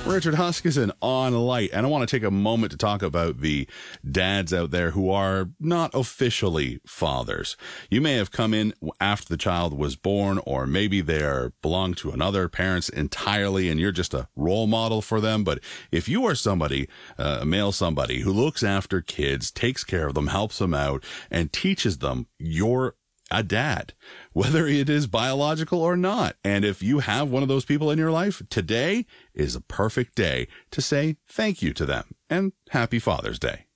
Richard Huskisson on Light, and I want to take a moment to talk about the dads out there who are not officially fathers. You may have come in after the child was born, or maybe they belong to another parent entirely, and you're just a role model for them. But if you are somebody, a male somebody, who looks after kids, takes care of them, helps them out, and teaches them, you're a dad, whether it is biological or not. And if you have one of those people in your life, today is a perfect day to say thank you to them and happy Father's Day.